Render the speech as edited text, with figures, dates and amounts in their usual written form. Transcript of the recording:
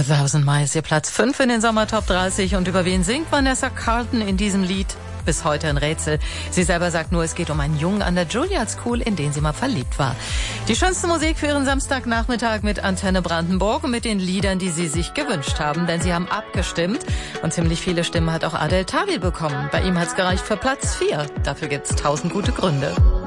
A Thousand Miles, ihr Platz 5 in den Sommertop 30. Und über wen singt Vanessa Carlton in diesem Lied? Bis heute ein Rätsel. Sie selber sagt nur, es geht um einen Jungen an der Juilliard School, in den sie mal verliebt war. Die schönste Musik für Ihren Samstagnachmittag mit Antenne Brandenburg und mit den Liedern, die Sie sich gewünscht haben. Denn Sie haben abgestimmt und ziemlich viele Stimmen hat auch Adel Tawil bekommen. Bei ihm hat's gereicht für Platz 4. Dafür gibt's 1000 gute Gründe.